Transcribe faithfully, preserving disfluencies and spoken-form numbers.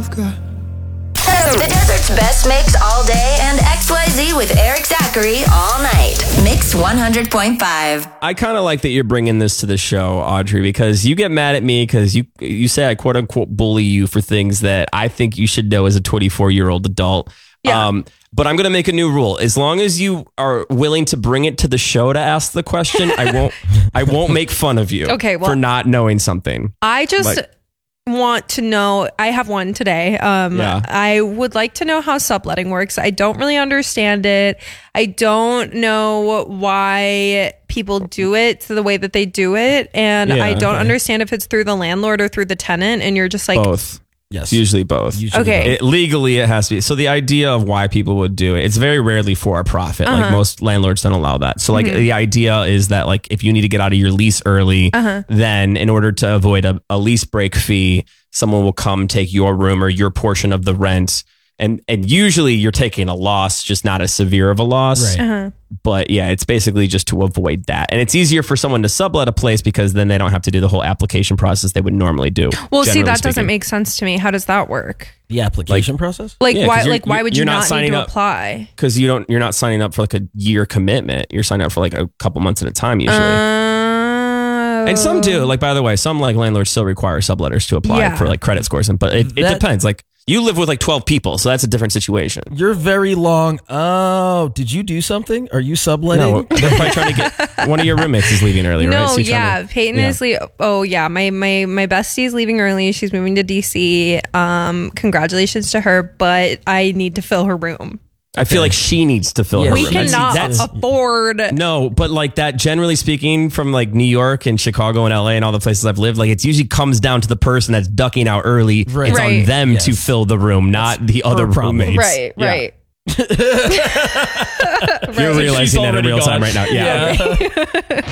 I've got. The Desert's best mix all day and X Y Z with Eric Zachary all night. Mix one hundred point five. I kind of like that you're bringing this to the show, Audrey, because you get mad at me because you you say I quote unquote bully you for things that I think you should know as a twenty-four year old adult. Yeah. Um, but I'm going to make a new rule. As long as you are willing to bring it to the show to ask the question, I won't I won't make fun of you Okay, well, for not knowing something. I just Like- want to know, I have one today. Um, Yeah. I would like to know how subletting works. I don't really understand it. I don't know why people do it the way that they do it. And Yeah, I don't okay. understand if it's through the landlord or through the tenant. And you're just like, Both. Yes. It's usually both. Usually Okay. It, legally, it has to be. So the idea of why people would do it, it's very rarely for a profit. Uh-huh. Like most landlords don't allow that. So like Mhm. the idea is that like if you need to get out of your lease early, Uh-huh. then in order to avoid a, a lease break fee, someone will come take your room or your portion of the rent. And and usually you're taking a loss, just not as severe of a loss. Right. uh-huh. But yeah, it's basically just to avoid that. And it's easier for someone to sublet a place because then they don't have to do the whole application process they would normally do. Well, see, generally that doesn't speaking. make sense to me. How does that work? The application process? Like, Yeah, 'cause why? you're- Like, why would you you're not not, need signing to up- apply? Because you don't, you're not signing up for like a year commitment. You're signing up for like a couple months at a time usually. Uh, And some do. Like, by the way, some like landlords still require subletters to apply Yeah. for like credit scores. And but it, it That- depends. Like you live with like twelve people, so that's a different situation. You're very long. Oh, did you do something? Are you subletting? No, they're probably trying to get one of your roommates is leaving early, right? No, So you're trying yeah, to- Peyton yeah. is le- Oh, yeah, my my my bestie's leaving early. She's moving to D C. Um, congratulations to her, but I need to fill her room. I feel like she needs to fill Yeah, her We room. That's- cannot that's- afford. No, but like that, generally speaking, from like New York and Chicago and L A and all the places I've lived, like it usually comes down to the person that's ducking out early. Right. It's on Right. them Yes. to fill the room, not the other problem. roommates. Right, Yeah. right. You're realizing She's that in already real time gone. right now. Yeah. Yeah.